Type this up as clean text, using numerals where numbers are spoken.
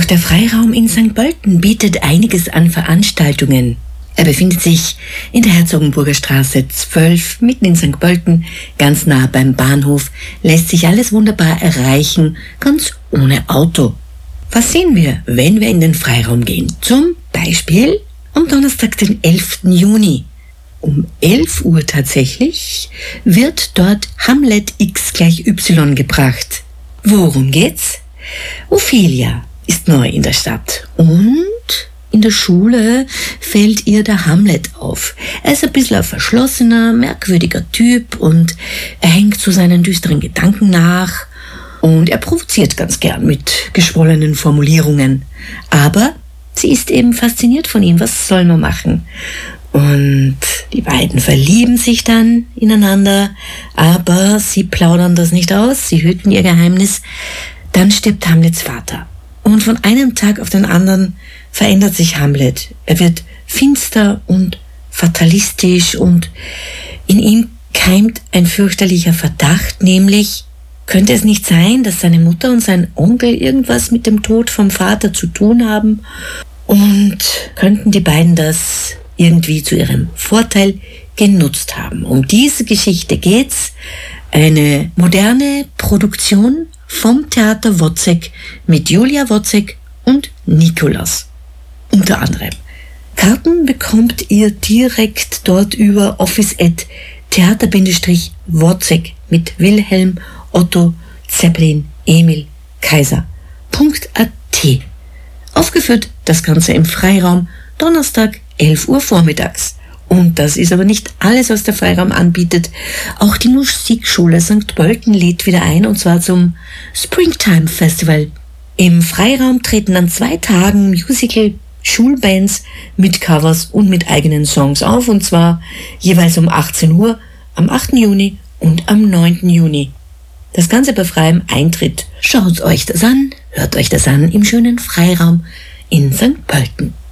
der Freiraum in St. Pölten bietet einiges an Veranstaltungen. Er befindet sich in der Herzogenburger Straße 12, mitten in St. Pölten, ganz nah beim Bahnhof, lässt sich alles wunderbar erreichen, ganz ohne Auto. Was sehen wir, wenn wir in den Freiraum gehen? Zum Beispiel am Donnerstag, den 11. Juni. Um 11 Uhr tatsächlich wird dort Hamlet X = Y gebracht. Worum geht's? Ophelia ist neu in der Stadt und in der Schule fällt ihr der Hamlet auf. Er ist ein bisschen ein verschlossener, merkwürdiger Typ und er hängt zu seinen düsteren Gedanken nach und er provoziert ganz gern mit geschwollenen Formulierungen. Aber sie ist eben fasziniert von ihm. Was soll man machen? Und die beiden verlieben sich dann ineinander, aber sie plaudern das nicht aus, sie hüten ihr Geheimnis. Dann stirbt Hamlets Vater. Und von einem Tag auf den anderen verändert sich Hamlet. Er wird finster und fatalistisch und in ihm keimt ein fürchterlicher Verdacht, nämlich könnte es nicht sein, dass seine Mutter und sein Onkel irgendwas mit dem Tod vom Vater zu tun haben und könnten die beiden das irgendwie zu ihrem Vorteil genutzt haben. Um diese Geschichte geht's. Eine moderne Produktion vom Theater Wozzeck mit Julia Wozzeck und Nikolaus. Unter anderem. Karten bekommt ihr direkt dort über office@theater-wozzeck mit Wilhelm, Otto, Zeppelin, Emil, Kaiser.at. Aufgeführt das Ganze im Freiraum, Donnerstag, 11 Uhr vormittags. Und das ist aber nicht alles, was der Freiraum anbietet. Auch die Musikschule St. Pölten lädt wieder ein, und zwar zum Springtime Festival. Im Freiraum treten an 2 Tagen Musical-Schulbands mit Covers und mit eigenen Songs auf, und zwar jeweils um 18 Uhr am 8. Juni und am 9. Juni. Das Ganze bei freiem Eintritt. Schaut euch das an, hört euch das an im schönen Freiraum in St. Pölten.